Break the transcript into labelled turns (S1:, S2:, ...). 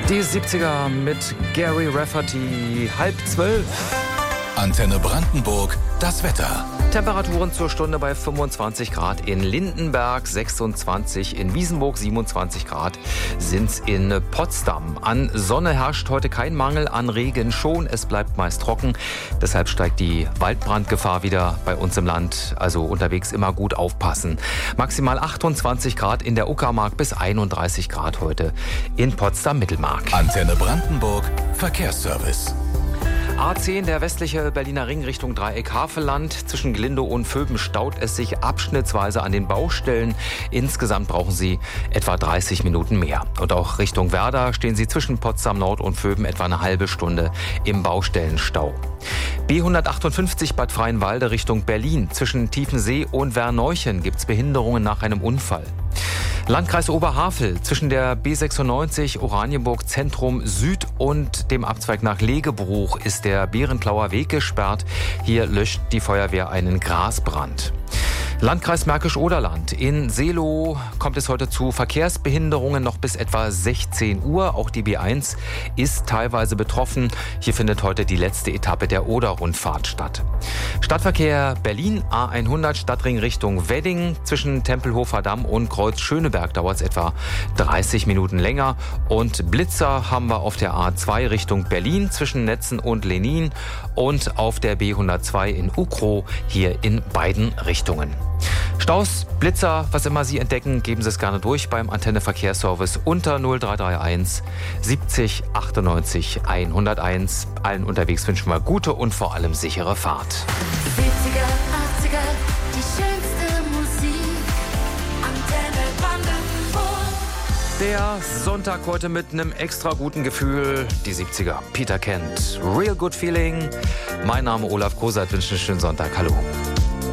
S1: Die 70er mit Gary Rafferty, 11:30.
S2: Antenne Brandenburg, das Wetter.
S1: Temperaturen zur Stunde bei 25 Grad in Lindenberg, 26 in Wiesenburg, 27 Grad sind's in Potsdam. An Sonne herrscht heute kein Mangel, an Regen schon, es bleibt meist trocken. Deshalb steigt die Waldbrandgefahr wieder bei uns im Land, also unterwegs immer gut aufpassen. Maximal 28 Grad in der Uckermark bis 31 Grad heute in Potsdam-Mittelmark.
S2: Antenne Brandenburg, Verkehrsservice.
S1: A10, der westliche Berliner Ring Richtung Dreieck-Havelland. Zwischen Glindow und Vöben staut es sich abschnittsweise an den Baustellen. Insgesamt brauchen Sie etwa 30 Minuten mehr. Und auch Richtung Werder stehen Sie zwischen Potsdam Nord und Vöben etwa eine halbe Stunde im Baustellenstau. B158 Bad Freienwalde Richtung Berlin. Zwischen Tiefensee und Werneuchen gibt es Behinderungen nach einem Unfall. Landkreis Oberhavel, zwischen der B96 Oranienburg Zentrum Süd und dem Abzweig nach Legebruch ist der Bärenklauer Weg gesperrt. Hier löscht die Feuerwehr einen Grasbrand. Landkreis Märkisch-Oderland. In Seelow kommt es heute zu Verkehrsbehinderungen noch bis etwa 16 Uhr. Auch die B1 ist teilweise betroffen. Hier findet heute die letzte Etappe der Oder-Rundfahrt statt. Stadtverkehr Berlin, A100 Stadtring Richtung Wedding. Zwischen Tempelhofer Damm und Kreuz Schöneberg dauert es etwa 30 Minuten länger. Und Blitzer haben wir auf der A2 Richtung Berlin zwischen Netzen und Lenin und auf der B102 in Ukrow hier in beiden Richtungen. Staus, Blitzer, was immer Sie entdecken, geben Sie es gerne durch beim Antenne Verkehrsservice unter 0331 70 98 101. Allen unterwegs wünschen wir gute und vor allem sichere Fahrt.
S3: 70er, 80er, die schönste Musik. Antenne Brandenburg.
S1: Der Sonntag heute mit einem extra guten Gefühl. Die 70er, Peter Kent, Real Good Feeling. Mein Name Olaf Koseit, wünsche einen schönen Sonntag. Hallo.